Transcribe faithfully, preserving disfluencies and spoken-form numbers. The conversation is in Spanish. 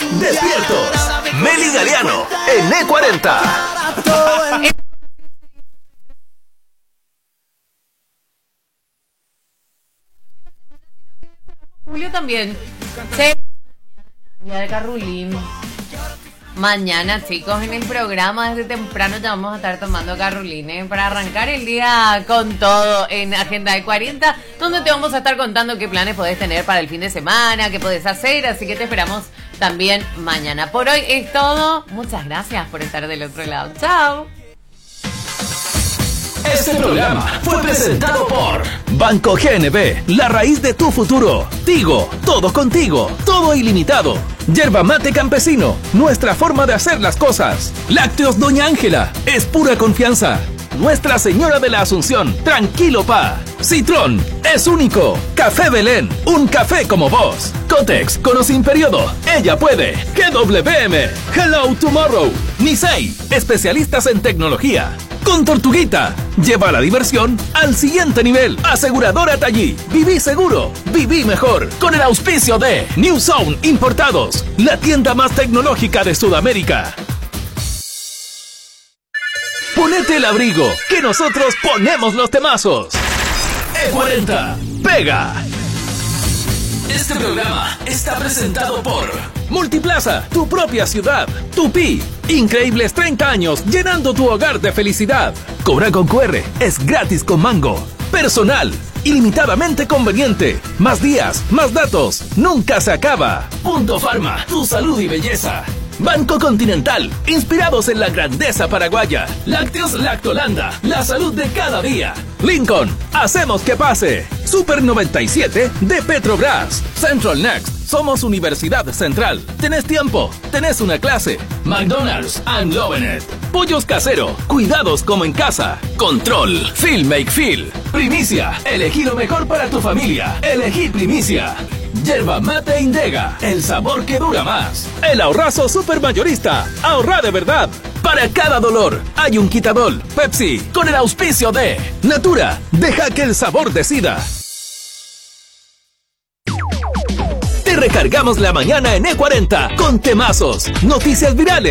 Despiertos. Meli Galeano en E cuarenta. Julio también. Sí. Día de Carrulín. Mañana, chicos, en el programa desde temprano ya vamos a estar tomando carrulines para arrancar el día con todo en Agenda de cuarenta, donde te vamos a estar contando qué planes podés tener para el fin de semana, qué podés hacer, así que te esperamos también mañana. Por hoy es todo. Muchas gracias por estar del otro lado. Chao. Este programa fue presentado por Banco G N B, la raíz de tu futuro. Tigo, todo contigo, todo ilimitado. Yerba Mate Campesino, nuestra forma de hacer las cosas. Lácteos Doña Ángela, es pura confianza. Nuestra Señora de la Asunción, tranquilo pa. Citrón, es único. Café Belén, un café como vos. Cotex, con o sin periodo, ella puede. G W M, Hello Tomorrow. Nisei, especialistas en tecnología. Con Tortuguita, lleva la diversión al siguiente nivel. Aseguradora Tallí, viví seguro, viví mejor. Con el auspicio de New Zone Importados, la tienda más tecnológica de Sudamérica. Ponete el abrigo, que nosotros ponemos los temazos. E cuarenta, pega. Este programa está presentado por Multiplaza, tu propia ciudad. Tupi, increíbles treinta años llenando tu hogar de felicidad. Cobra con Q R, es gratis con Mango. Personal, ilimitadamente conveniente. Más días, más datos, nunca se acaba. Punto Farma, tu salud y belleza. Banco Continental, inspirados en la grandeza paraguaya. Lácteos Lactolanda, la salud de cada día. Lincoln, hacemos que pase. Super noventa y siete de Petrobras. Central Next, somos Universidad Central. Tenés tiempo, tenés una clase. McDonald's, I'm loving it. Pollos Casero, cuidados como en casa. Control, Feel Make Feel. Primicia, elegí lo mejor para tu familia. Elegí Primicia. Yerba Mate Indega, el sabor que dura más. El ahorrazo supermayorista, ahorra de verdad. Para cada dolor hay un quitadol. Pepsi, con el auspicio de Natura, deja que el sabor decida. Te recargamos la mañana en E cuarenta con temazos, noticias virales.